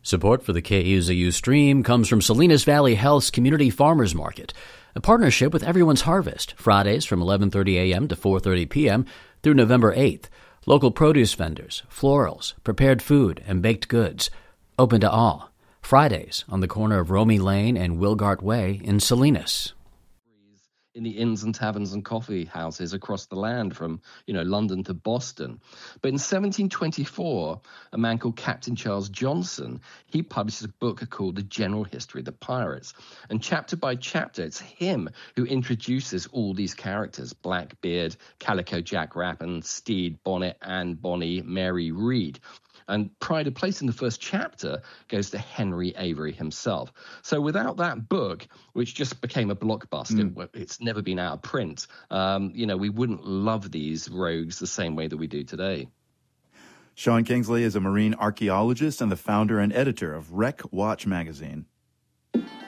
Support for the KUZU stream comes from Salinas Valley Health's Community Farmers Market, a partnership with Everyone's Harvest, Fridays from 11:30 a.m. to 4:30 p.m. through November 8th. Local produce vendors, florals, prepared food, and baked goods. Open to all. Fridays on the corner of Romey Lane and Wilgart Way in Salinas. In the inns and taverns and coffee houses across the land from, London to Boston. But in 1724, a man called Captain Charles Johnson, he published a book called The General History of the Pirates. And chapter by chapter, it's him who introduces all these characters, Blackbeard, Calico Jack Rappin, Steed Bonnet, Anne Bonny, Mary Read. And pride of place in the first chapter goes to Henry Avery himself. So without that book, which just became a blockbuster, it's never been out of print, we wouldn't love these rogues the same way that we do today. Sean Kingsley is a marine archaeologist and the founder and editor of Wreck Watch magazine.